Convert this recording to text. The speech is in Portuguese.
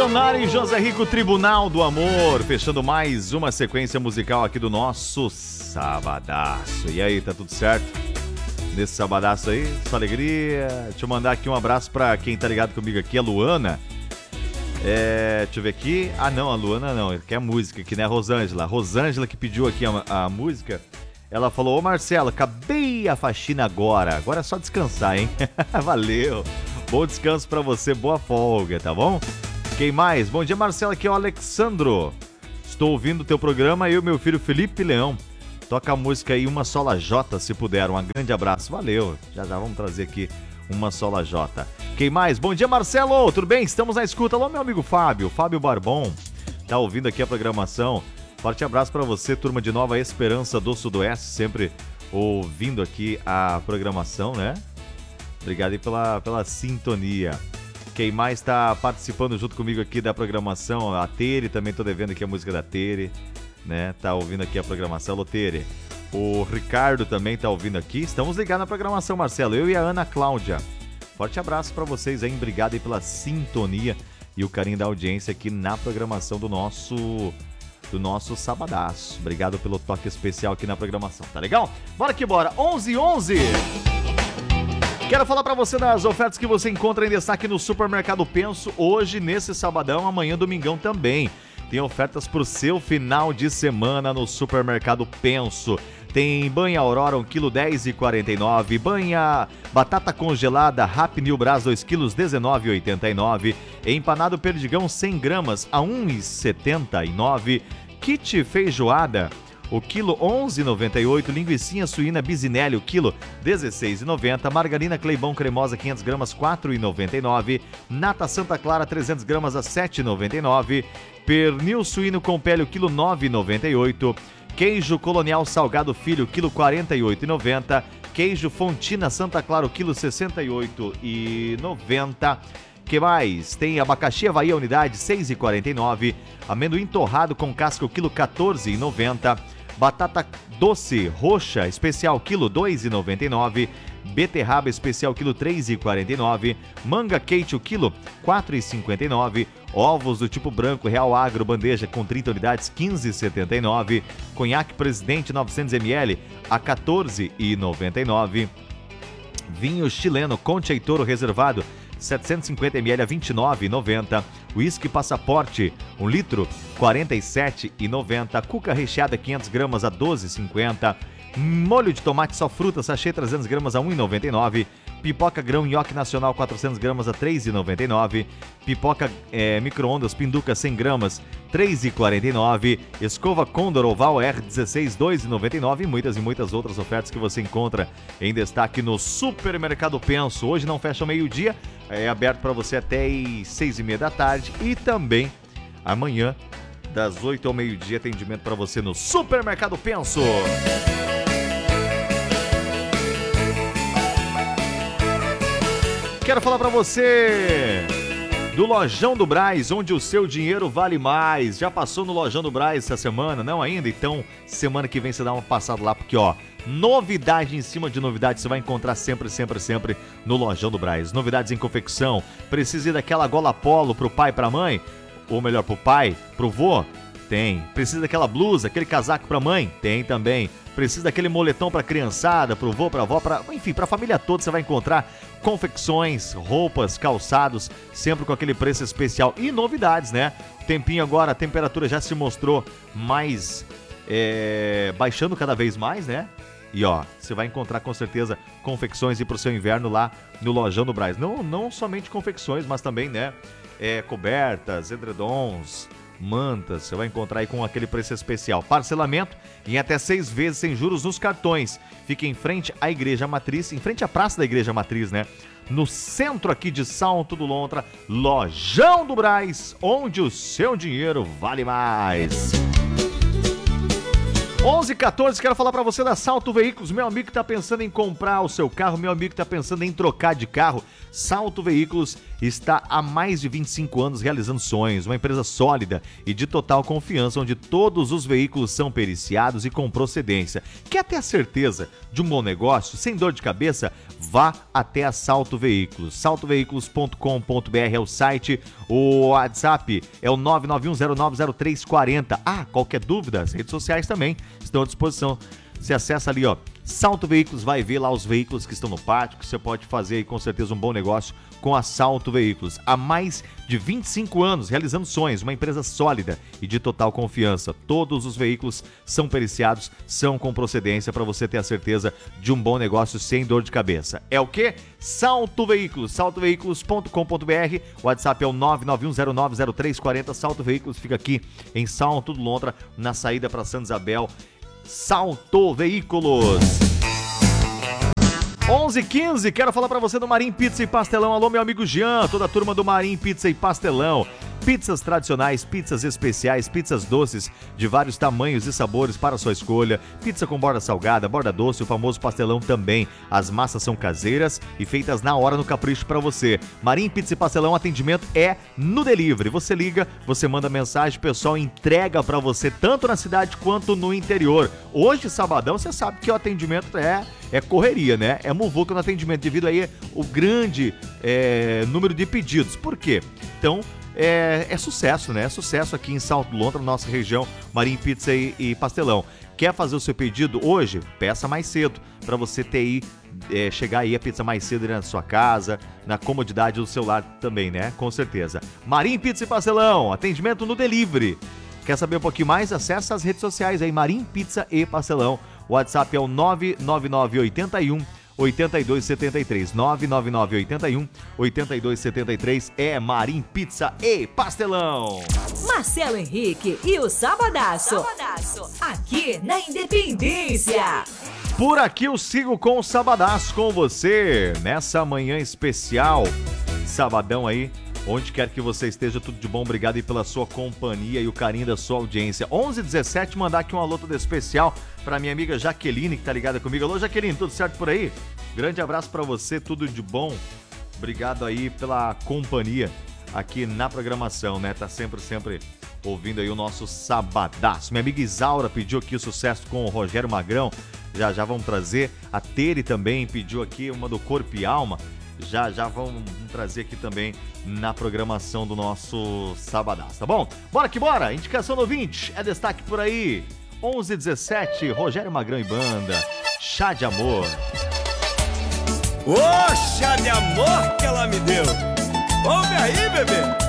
Milionário e José Rico, Tribunal do Amor, fechando mais uma sequência musical aqui do nosso Sabadaço. E aí, tá tudo certo? Nesse Sabadaço aí, sua alegria. Deixa eu mandar aqui um abraço pra quem tá ligado comigo aqui, a Luana. Deixa eu ver aqui. Ah, não, a Luana não, quer música aqui, né? A Rosângela. A Rosângela que pediu aqui a música. Ela falou: ô Marcelo, acabei a faxina agora. Agora é só descansar, hein? Valeu. Bom descanso pra você, boa folga, tá bom? Quem mais? Bom dia, Marcelo, aqui é o Alexandro. Estou ouvindo o teu programa, eu e meu filho Felipe Leão. Toca a música aí, Uma Sola Jota, se puder. Um grande abraço, valeu. Já vamos trazer aqui Uma Sola Jota. Quem mais? Bom dia, Marcelo, tudo bem? Estamos na escuta. Alô, meu amigo Fábio Barbon. Tá ouvindo aqui a programação. Forte abraço pra você, turma de Nova Esperança do Sudoeste, sempre ouvindo aqui a programação, né? Obrigado aí pela sintonia. Quem mais está participando junto comigo aqui da programação? A Tere, também tô devendo aqui a música da Tere, né? Tá ouvindo aqui a programação, alô Tere. O Ricardo também tá ouvindo aqui. Estamos ligados na programação, Marcelo. Eu e a Ana Cláudia. Forte abraço para vocês aí. Obrigado aí pela sintonia e o carinho da audiência aqui na programação do nosso Sabadaço. Obrigado pelo toque especial aqui na programação, tá legal? Bora que bora, 11h11. Quero falar pra você das ofertas que você encontra em destaque no Supermercado Penso hoje, nesse sabadão, amanhã, domingão também. Tem ofertas pro seu final de semana no Supermercado Penso. Tem banha Aurora 1 kg 10,49, banha batata congelada Happy New Brás 2 kg 19,89, empanado perdigão 100 gramas a 1,79, kit feijoada o quilo 11,98, linguicinha suína Bisinelli, o quilo 16,90, margarina Cleibon cremosa 500 gramas 4,99, nata Santa Clara 300 gramas a 7,99, pernil suíno com pele, o quilo 9,98, queijo colonial salgado filho, quilo 48,90, queijo fontina Santa Clara, o quilo 68,90. Que mais? Tem abacaxi Havaí, a unidade 6,49, amendoim torrado com casca, o quilo 14,90, batata doce roxa especial, quilo 2,99, beterraba especial, quilo 3,49, manga Kate, o quilo 4,59, ovos do tipo branco Real Agro, bandeja com 30 unidades, 15,79, conhaque Presidente 900ml a 14,99, vinho chileno Concha e Toro reservado 750ml a 29,90, uísque Passaporte 1 litro 47,90, cuca recheada 500 gramas a 12,50, molho de tomate só fruta sachê 300 gramas a 1,99, pipoca grão nhoque nacional 400 gramas a 3,99, pipoca micro-ondas Pinduca 100 gramas 3,49, escova Condor Oval R16 2,99 e muitas outras ofertas que você encontra em destaque no Supermercado Penso. Hoje não fecha ao meio-dia, é aberto para você até às 6h30 da tarde e também amanhã das 8 ao meio-dia atendimento para você no Supermercado Penso. Quero falar para você do Lojão do Brás, onde o seu dinheiro vale mais. Já passou no Lojão do Brás essa semana? Não ainda? Então, semana que vem você dá uma passada lá, porque ó, novidade em cima de novidade você vai encontrar sempre no Lojão do Brás. Novidades em confecção. Precisa ir daquela gola polo pro pai e pra mãe? Ou melhor, pro pai, pro vô? Tem. Precisa daquela blusa, aquele casaco pra mãe? Tem também. Precisa daquele moletom pra criançada, pro vô, pra avó, enfim, pra família toda você vai encontrar confecções, roupas, calçados, sempre com aquele preço especial. E novidades, né? Tempinho agora, a temperatura já se mostrou mais, baixando cada vez mais, né? E ó, você vai encontrar com certeza confecções e pro seu inverno lá no Lojão do Brás. Não somente confecções, mas também, né? Cobertas, edredons, mantas, você vai encontrar aí com aquele preço especial. Parcelamento em até 6 vezes sem juros nos cartões. Fica em frente à Igreja Matriz, em frente à Praça da Igreja Matriz, né? No centro aqui de Salto do Lontra, Lojão do Brás, onde o seu dinheiro vale mais. 11h14, quero falar pra você da Salto Veículos. Meu amigo que tá pensando em comprar o seu carro, meu amigo que tá pensando em trocar de carro, Salto Veículos está há mais de 25 anos realizando sonhos. Uma empresa sólida e de total confiança, onde todos os veículos são periciados e com procedência. Quer ter a certeza de um bom negócio, sem dor de cabeça? vá até a Salto Veículos. saltoveículos.com.br é o site, o WhatsApp é o 991090340. Qualquer dúvida, as redes sociais também estão à disposição. Você acessa ali, ó, Salto Veículos, vai ver lá os veículos que estão no pátio, que você pode fazer aí com certeza um bom negócio com a Salto Veículos. Há mais de 25 anos realizando sonhos, uma empresa sólida e de total confiança. Todos os veículos são periciados, são com procedência para você ter a certeza de um bom negócio sem dor de cabeça. É o quê? Salto Veículos, saltoveículos.com.br, o WhatsApp é o 991090340. Salto Veículos fica aqui em Salto do Lontra, na saída para Santa Isabel. Salto Veículos. 11h15, quero falar pra você do Marim Pizza e Pastelão. Alô, meu amigo Jean, toda a turma do Marim Pizza e Pastelão. Pizzas tradicionais, pizzas especiais, pizzas doces de vários tamanhos e sabores para a sua escolha. Pizza com borda salgada, borda doce, o famoso pastelão também. As massas são caseiras e feitas na hora no capricho para você. Marim Pizza e Pastelão, atendimento é no delivery. Você liga, você manda mensagem, o pessoal entrega para você tanto na cidade quanto no interior. Hoje, sabadão, você sabe que o atendimento é correria, né? É muvuca no atendimento devido aí o grande número de pedidos. Por quê? Então, é sucesso, né? É sucesso aqui em Salto do Lontra, na nossa região, Marim Pizza e Pastelão. Quer fazer o seu pedido hoje? Peça mais cedo, para você ter aí, chegar aí a pizza mais cedo na sua casa, na comodidade do celular também, né? Com certeza. Marim Pizza e Pastelão, atendimento no delivery. Quer saber um pouquinho mais? Acesse as redes sociais aí, Marim Pizza e Pastelão. O WhatsApp é o 99981 8273, 99981 8273, é Marim Pizza e Pastelão. Marcelo Henrique e o Sabadaço, aqui na Independência. Por aqui eu sigo com o Sabadaço com você, nessa manhã especial, sabadão aí, onde quer que você esteja, tudo de bom, obrigado aí pela sua companhia e o carinho da sua audiência. 11h17, mandar aqui um alô todo especial pra minha amiga Jaqueline, que tá ligada comigo. Alô, Jaqueline, tudo certo por aí? Grande abraço pra você, tudo de bom. Obrigado aí pela companhia aqui na programação, né? Tá sempre ouvindo aí o nosso Sabadaço. Minha amiga Isaura pediu aqui o sucesso com o Rogério Magrão, já vamos trazer. A Tere também pediu aqui uma do Corpo e Alma, já vamos trazer aqui também na programação do nosso Sabadaço, tá bom? Bora que bora! Indicação do ouvinte, é destaque por aí. 11h17, Rogério Magrão e banda, Chá de Amor. Ô, chá de amor que ela me deu! Ouve aí, bebê!